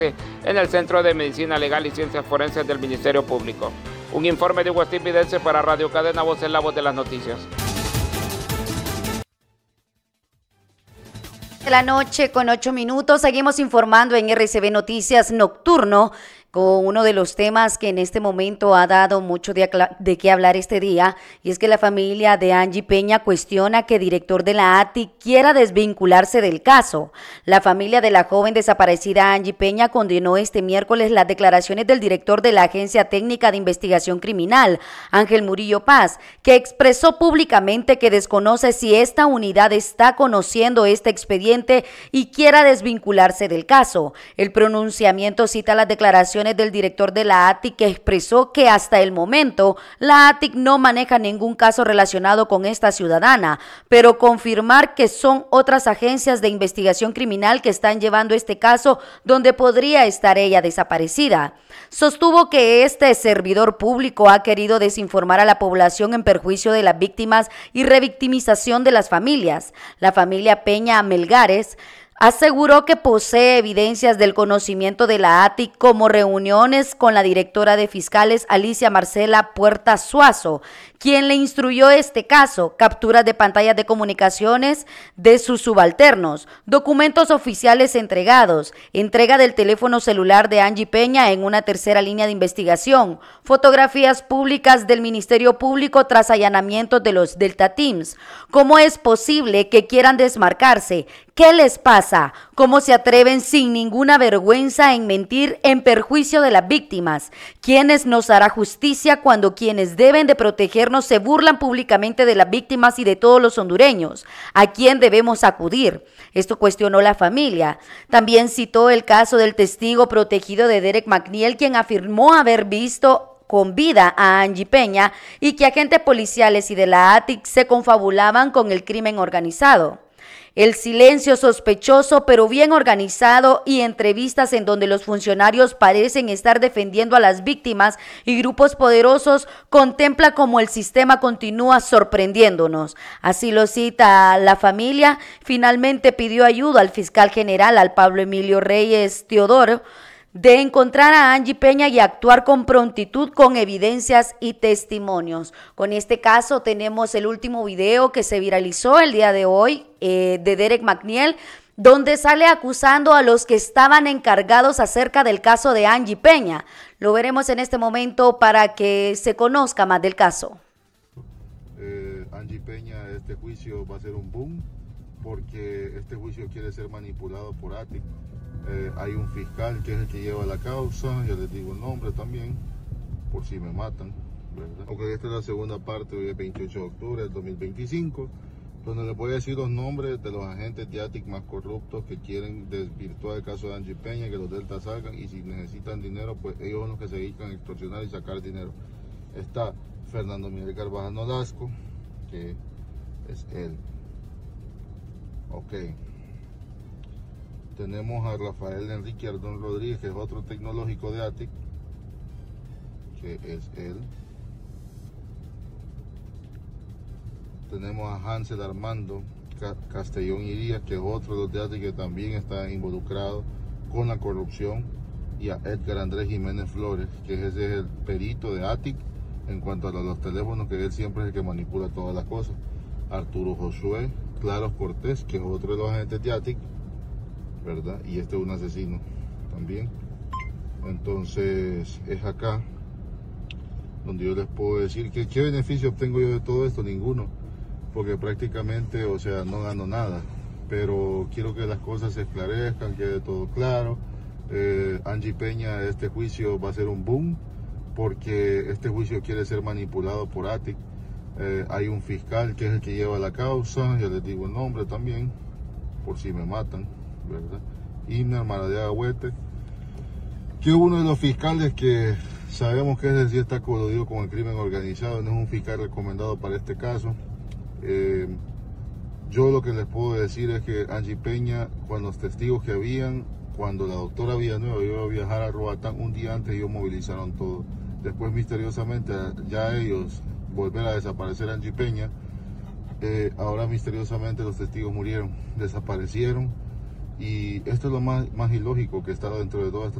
en el Centro de Medicina Legal y Ciencias Forenses del Ministerio Público. Un informe de Westin Vidente para Radio Cadena Voz, en la voz de las noticias. De la noche con 8 minutos, seguimos informando en RCB Noticias Nocturno con uno de los temas que en este momento ha dado mucho de qué hablar este día, y es que la familia de Angie Peña cuestiona que el director de la ATIC quiera desvincularse del caso. La familia de la joven desaparecida Angie Peña condenó este miércoles las declaraciones del director de la Agencia Técnica de Investigación Criminal, Ángel Murillo Paz, que expresó públicamente que desconoce si esta unidad está conociendo este expediente y quiera desvincularse del caso. El pronunciamiento cita las declaraciones del director de la ATIC, que expresó que hasta el momento la ATIC no maneja ningún caso relacionado con esta ciudadana, pero confirmar que son otras agencias de investigación criminal que están llevando este caso donde podría estar ella desaparecida. Sostuvo que este servidor público ha querido desinformar a la población en perjuicio de las víctimas y revictimización de las familias. La familia Peña Melgares aseguró que posee evidencias del conocimiento de la ATIC, como reuniones con la directora de fiscales Alicia Marcela Puerta Suazo, quien le instruyó este caso, capturas de pantallas de comunicaciones de sus subalternos, documentos oficiales entregados, entrega del teléfono celular de Angie Peña en una tercera línea de investigación, fotografías públicas del Ministerio Público tras allanamientos de los Delta Teams. ¿Cómo es posible que quieran desmarcarse? ¿Qué les pasa? ¿Cómo se atreven sin ninguna vergüenza en mentir en perjuicio de las víctimas? ¿Quiénes nos hará justicia cuando quienes deben de protegernos se burlan públicamente de las víctimas y de todos los hondureños? ¿A quién debemos acudir? Esto cuestionó la familia. También citó el caso del testigo protegido de Derek McNeil, quien afirmó haber visto con vida a Angie Peña y que agentes policiales y de la ATIC se confabulaban con el crimen organizado. El silencio sospechoso pero bien organizado y entrevistas en donde los funcionarios parecen estar defendiendo a las víctimas y grupos poderosos contempla cómo el sistema continúa sorprendiéndonos. Así lo cita la familia. Finalmente pidió ayuda al fiscal general, al Pablo Emilio Reyes Teodoro, de encontrar a Angie Peña y actuar con prontitud con evidencias y testimonios. Con este caso tenemos el último video que se viralizó el día de hoy de Derek McNeil, donde sale acusando a los que estaban encargados acerca del caso de Angie Peña. Lo veremos en este momento para que se conozca más del caso. Angie Peña, este juicio va a ser un boom porque este juicio quiere ser manipulado por ATIC. Hay un fiscal que es el que lleva la causa, ya les digo el nombre también, por si me matan, ¿verdad? Aunque esta es la segunda parte, hoy es 28 de octubre del 2025, donde les voy a decir los nombres de los agentes de ATIC más corruptos que quieren desvirtuar el caso de Angie Peña, que los Delta salgan, y si necesitan dinero, pues ellos son los que se dedican a extorsionar y sacar dinero. Está Fernando Miguel Carvajal Nolasco, que es él. Ok. Tenemos a Rafael Enrique Ardón Rodríguez, que es otro tecnológico de ATIC, que es él. Tenemos a Hansel Armando Castellón Irías, que es otro de los de ATIC que también está involucrado con la corrupción. Y a Edgar Andrés Jiménez Flores, que ese es el perito de ATIC en cuanto a los teléfonos, que él siempre es el que manipula todas las cosas. Arturo Josué Claros Cortés, que es otro de los agentes de ATIC, ¿verdad? Y este es un asesino también. Entonces es acá donde yo les puedo decir que qué beneficio obtengo yo de todo esto. Ninguno, porque prácticamente, o sea, no gano nada, pero quiero que las cosas se esclarezcan, quede todo claro. Angie Peña, este juicio va a ser un boom porque este juicio quiere ser manipulado por ATIC. Hay un fiscal que es el que lleva la causa, ya les digo el nombre también, por si me matan, ¿verdad? Iner Maradiaga Huete, que uno de los fiscales que sabemos que ese sí está coludido con el crimen organizado, no es un fiscal recomendado para este caso. Yo lo que les puedo decir es que Angie Peña, con los testigos que habían, cuando la doctora Villanueva iba a viajar a Roatán, un día antes ellos movilizaron todo. Después misteriosamente ya ellos volver a desaparecer a Angie Peña, ahora misteriosamente los testigos murieron, desaparecieron, Y esto es lo más ilógico que está dentro de toda esta